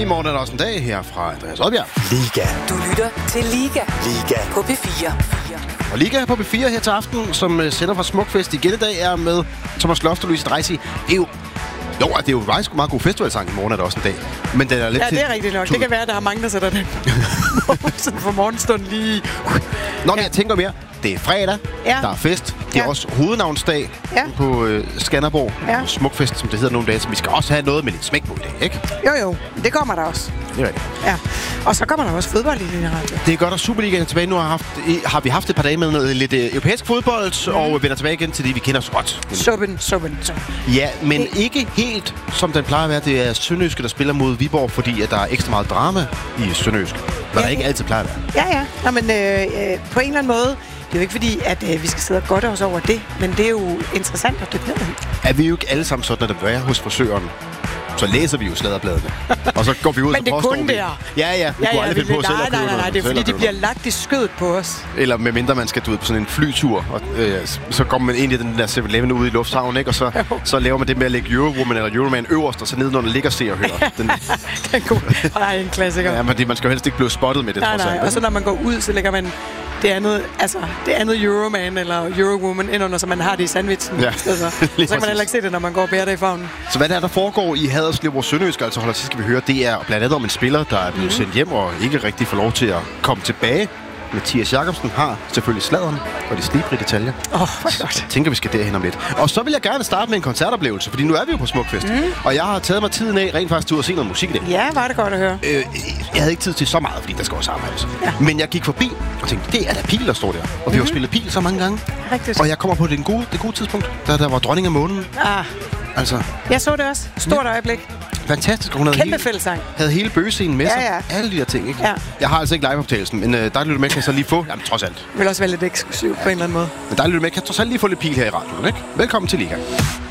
I morgen er der også en dag her fra Andreas Oddbjerg. Liga. Du lytter til Liga. Liga. På P4. Og Liga på P4 her til aften, som sender fra Smukfest igen i dag, er med Thomas Loft og Louise Dreisig. Det er jo faktisk meget god festivalsang. I morgen er der også en dag. Men den er lidt det er rigtigt nok. Det kan være, at der er mange, der sætter den sådan for morgenstunden lige. Nå, men jeg tænker mere. Det er fredag. Ja. Der er fest. Det er også hovednavnsdag på Skanderborg. Ja. Smukfest, som det hedder nogle dage. Så vi skal også have noget med lidt smæk på i dag, ikke? Jo. Det kommer der også. Det er rigtigt. Ja. Og så kommer der også fodbold i den radio. Det er godt, at Superligaen er tilbage. Nu har vi haft et par dage med noget lidt europæisk fodbold, og vender tilbage igen til det, vi kender så godt. Suppen. Ja, men ikke helt, som den plejer at være. Det er Sønderjyske, der spiller mod Viborg, fordi at der er ekstra meget drama i Sønderjysk. Hvad der ikke altid plejer at være. Ja. Nå, men på en eller anden måde, det er jo ikke fordi, at vi skal sidde og godte os over det, men det er jo interessant at dykke ned i. Er vi jo ikke alle sammen sådan, at der er hos frisøren? Så læser vi jo sladderbladene. Og så går vi ud men det og påstår kun der. Ja. Vi kunne aldrig finde på selv at købe Nej. Det er fordi, de bliver lagt i skødet på os. Eller medmindre man skal ud på sådan en flytur, og så kommer man ind i den der 7-Eleven ude i lufthavnen, ikke? Og så laver man det med at lægge Eurowoman eller Euroman øverst, og så nedenunder ligger Se og Hør. Den er god. Nej, en klassiker. Ja, men man skal jo helst ikke blive spottet med det, trods alt. Og så når man går ud, så lægger man det andet Euroman eller Eurowoman ind under, så man har det i sandwichen. Ja. Så kan man heller ikke se det, når man går og bærer det i favnen. Så hvad der foregår i Haderslev og Sønderjysk, altså holder til, skal vi høre, det er blandt andet om en spiller, der er blevet sendt hjem og ikke rigtig får lov til at komme tilbage. Mathias Jacobsen har selvfølgelig sladderen og de slibrige detaljer. Godt. Tænker, vi skal derhen om lidt. Og så vil jeg gerne starte med en koncertoplevelse, fordi nu er vi jo på Smukfest. Og jeg har taget mig tiden af rent faktisk til at se noget musik i dag. Ja, var det godt at høre. Jeg havde ikke tid til så meget, fordi der skal også arbejdes. Ja. Men jeg gik forbi og tænkte, det er da Pil, der står der. Og vi har spillet Pil så mange gange. Rigtigt. Og jeg kommer på det gode tidspunkt, da der var dronning af månen. Altså. Jeg så det også. Stort øjeblik. Fantastisk. Hun kæmpe fællesang. Havde hele bøgescenen med sig. Ja. Alle de der ting, ikke? Ja. Jeg har altså ikke liveoptagelsen, men der lytter med, kan jeg så lige få... Jamen, trods alt. Det vil også være lidt eksklusivt på en eller anden måde. Men der lytter med, kan jeg trods alt lige få lidt Pil her i radioen, ikke? Velkommen til Liga.